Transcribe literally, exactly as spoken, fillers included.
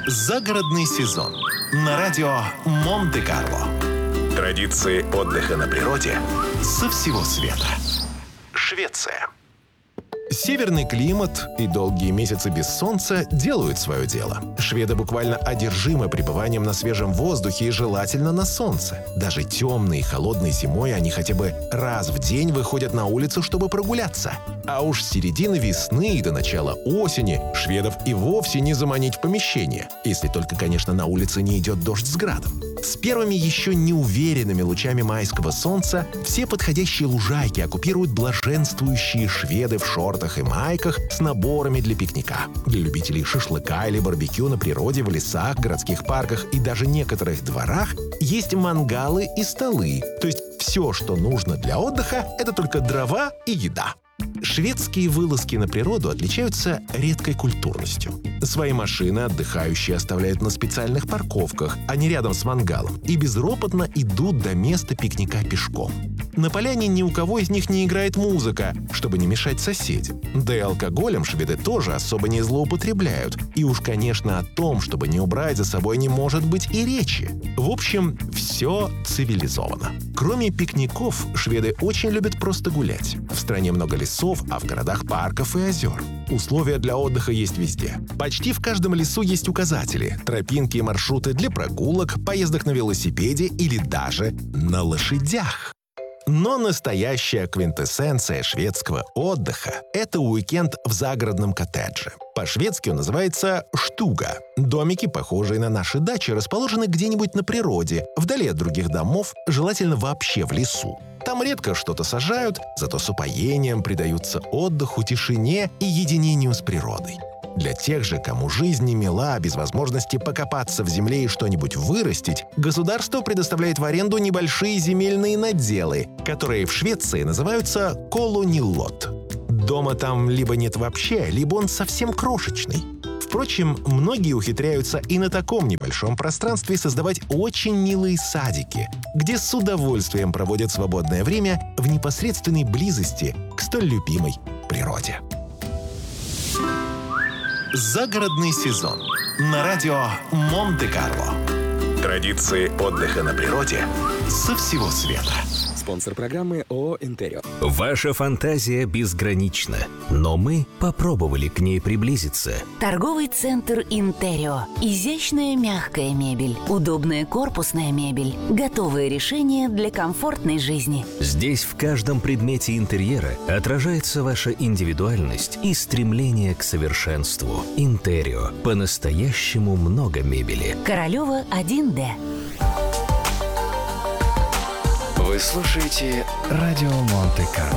Загородный сезон на радио Монте-Карло. Традиции отдыха на природе со всего света. Швеция. Северный климат и долгие месяцы без солнца делают свое дело. Шведы буквально одержимы пребыванием на свежем воздухе и желательно на солнце. Даже темной и холодной зимой они хотя бы раз в день выходят на улицу, чтобы прогуляться. А уж с середины весны и до начала осени шведов и вовсе не заманить в помещение, если только, конечно, на улице не идет дождь с градом. С первыми еще неуверенными лучами майского солнца все подходящие лужайки оккупируют блаженствующие шведы в шортах и майках с наборами для пикника. Для любителей шашлыка или барбекю на природе, в лесах, городских парках и даже некоторых дворах есть мангалы и столы. То есть все, что нужно для отдыха, это только дрова и еда. Шведские вылазки на природу отличаются редкой культурностью. Свои машины отдыхающие оставляют на специальных парковках, а не рядом с мангалом, и безропотно идут до места пикника пешком. На поляне ни у кого из них не играет музыка, чтобы не мешать соседям. Да и алкоголем шведы тоже особо не злоупотребляют. И уж, конечно, о том, чтобы не убрать за собой, не может быть и речи. В общем, все цивилизовано. Кроме пикников, шведы очень любят просто гулять. В стране много лесов, а в городах парков и озер. Условия для отдыха есть везде. Почти в каждом лесу есть указатели, тропинки и маршруты для прогулок, поездок на велосипеде или даже на лошадях. Но настоящая квинтэссенция шведского отдыха – это уикенд в загородном коттедже. По-шведски он называется «штуга». Домики, похожие на наши дачи, расположены где-нибудь на природе, вдали от других домов, желательно вообще в лесу. Там редко что-то сажают, зато с упоением предаются отдыху, тишине и единению с природой. Для тех же, кому жизнь не мила, без возможности покопаться в земле и что-нибудь вырастить, государство предоставляет в аренду небольшие земельные наделы, которые в Швеции называются колонилот. Дома там либо нет вообще, либо он совсем крошечный. Впрочем, многие ухитряются и на таком небольшом пространстве создавать очень милые садики, где с удовольствием проводят свободное время в непосредственной близости к столь любимой природе. Загородный сезон на радио Монте-Карло. Традиции отдыха на природе со всего света. Спонсор программы ООО «Интерио». Ваша фантазия безгранична, но мы попробовали к ней приблизиться. Торговый центр «Интерио». Изящная мягкая мебель, удобная корпусная мебель, готовые решения для комфортной жизни. Здесь в каждом предмете интерьера отражается ваша индивидуальность и стремление к совершенству. «Интерио». По-настоящему много мебели. Королева, один Д. Вы слушаете радио Монте-Карло.